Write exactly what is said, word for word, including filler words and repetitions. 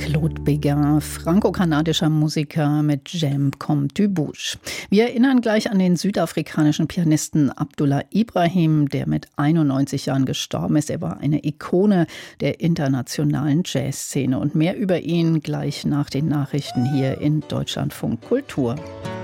Claude Béguin, franco-kanadischer Musiker mit J'aime comme tu bouges. Wir erinnern gleich an den südafrikanischen Pianisten Abdullah Ibrahim, der mit einundneunzig Jahren gestorben ist. Er war eine Ikone der internationalen Jazzszene. Und mehr über ihn gleich nach den Nachrichten hier in Deutschlandfunk Kultur.